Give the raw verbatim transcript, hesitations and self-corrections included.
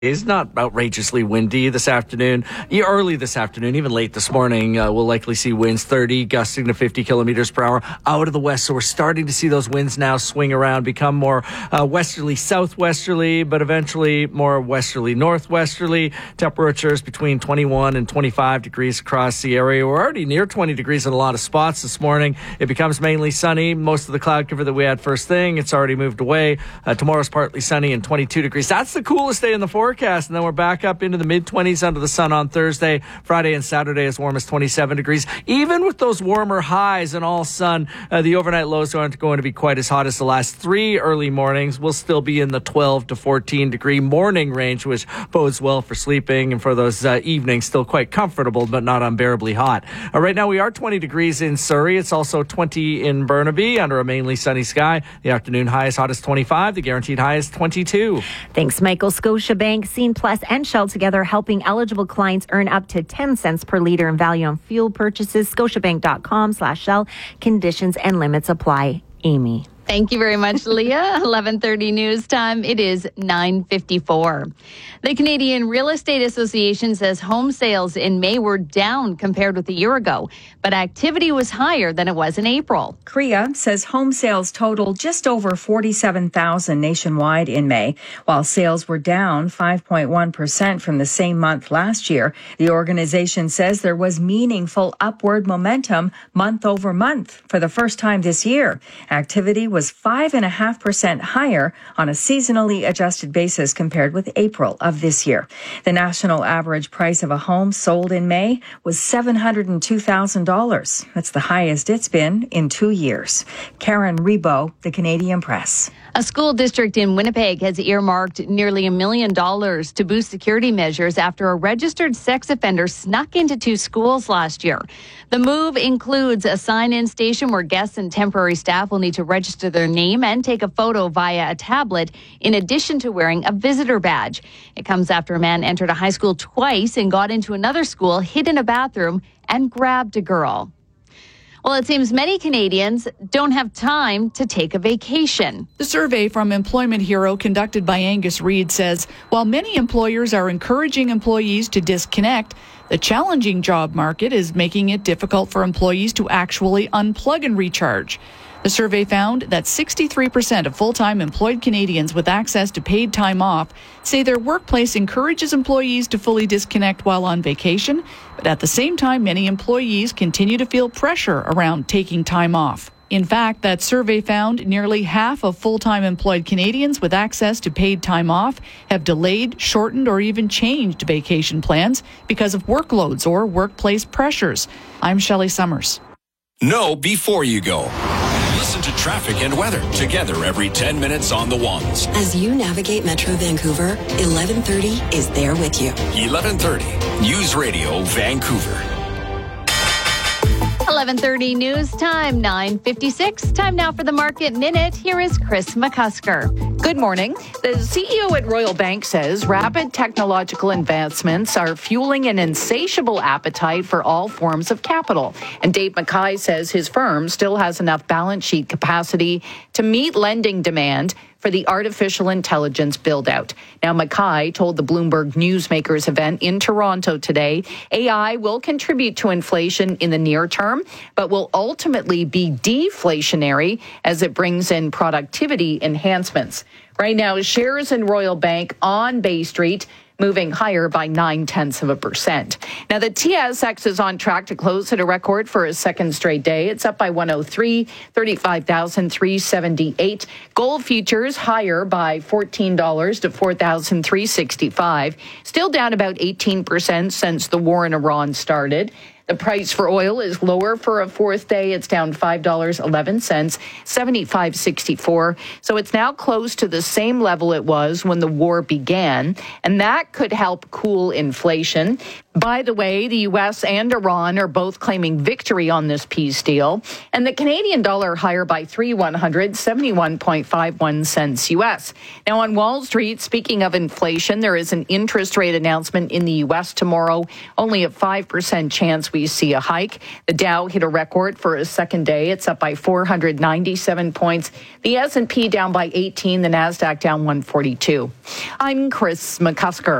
It's not outrageously windy this afternoon. Yeah, early this afternoon, even late this morning, uh, we'll likely see winds thirty, gusting to fifty kilometers per hour out of the west. So we're starting to see those winds now swing around, become more uh, westerly, southwesterly, but eventually more westerly, northwesterly. Temperatures between twenty-one and twenty-five degrees across the area. We're already near twenty degrees in a lot of spots this morning. It becomes mainly sunny. Most of the cloud cover that we had first thing, it's already moved away. Uh, tomorrow's partly sunny and twenty-two degrees. That's the coolest day in the forecast. And then we're back up into the mid-twenties under the sun on Thursday. Friday and Saturday as warm as twenty-seven degrees. Even with those warmer highs and all sun, uh, the overnight lows aren't going to be quite as hot as the last three early mornings. We'll still be in the twelve to fourteen degree morning range, which bodes well for sleeping, and for those uh, evenings, still quite comfortable, but not unbearably hot. Uh, right now, we are twenty degrees in Surrey. It's also twenty in Burnaby under a mainly sunny sky. The afternoon high is hot as twenty-five. The guaranteed high is twenty-two. Thanks, Michael. Scotiabank, Scene Plus, and Shell together helping eligible clients earn up to ten cents per litre in value on fuel purchases. Scotiabank.com slash Shell. Conditions and limits apply. Amy. Thank you very much, Leah. eleven thirty news time. It is nine fifty-four. The Canadian Real Estate Association says home sales in May were down compared with a year ago, but activity was higher than it was in April. C R E A says home sales totaled just over forty-seven thousand nationwide in May, while sales were down five point one percent from the same month last year. The organization says there was meaningful upward momentum month over month for the first time this year. Activity was five point five percent higher on a seasonally adjusted basis compared with April of this year. The national average price of a home sold in May was seven hundred two thousand dollars. That's the highest it's been in two years. Karen Rebo, The Canadian Press. A school district in Winnipeg has earmarked nearly a million dollars to boost security measures after a registered sex offender snuck into two schools last year. The move includes a sign-in station where guests and temporary staff will need to register their name and take a photo via a tablet, in addition to wearing a visitor badge. It comes after a man entered a high school twice and got into another school, hid in a bathroom, and grabbed a girl. Well, it seems many Canadians don't have time to take a vacation. The survey from Employment Hero conducted by Angus Reid says while many employers are encouraging employees to disconnect, the challenging job market is making it difficult for employees to actually unplug and recharge. The survey found that sixty-three percent of full-time employed Canadians with access to paid time off say their workplace encourages employees to fully disconnect while on vacation, but at the same time, many employees continue to feel pressure around taking time off. In fact, that survey found nearly half of full-time employed Canadians with access to paid time off have delayed, shortened, or even changed vacation plans because of workloads or workplace pressures. I'm Shelley Summers. Know before you go. Listen to traffic and weather together every ten minutes on the ones. As you navigate Metro Vancouver, eleven thirty is there with you. eleven thirty News Radio Vancouver. eleven thirty news time, nine fifty-six. Time now for the Market Minute. Here is Chris McCusker. Good morning. The C E O at Royal Bank says rapid technological advancements are fueling an insatiable appetite for all forms of capital. And Dave McKay says his firm still has enough balance sheet capacity to meet lending demand for the artificial intelligence build-out. Now, McKay told the Bloomberg Newsmakers event in Toronto today, A I will contribute to inflation in the near term, but will ultimately be deflationary as it brings in productivity enhancements. Right now, shares in Royal Bank on Bay Street moving higher by nine-tenths of a percent. Now, the T S X is on track to close at a record for a second straight day. It's up by one oh three, thirty-five thousand three hundred seventy-eight. Gold futures higher by fourteen dollars to four thousand three hundred sixty-five. Still down about eighteen percent since the war in Iran started. The price for oil is lower for a fourth day. It's down five dollars and eleven cents, seventy-five sixty-four. So it's now close to the same level it was when the war began, and that could help cool inflation. By the way, the U S and Iran are both claiming victory on this peace deal, and the Canadian dollar higher by three one hundred, seventy-one point five one cents U S. Now on Wall Street, speaking of inflation, there is an interest rate announcement in the U S tomorrow, only a five percent chance we always see a hike. The Dow hit a record for a second day. It's up by four hundred ninety-seven points. The S and P down by eighteen. The NASDAQ down one forty-two. I'm Chris McCusker.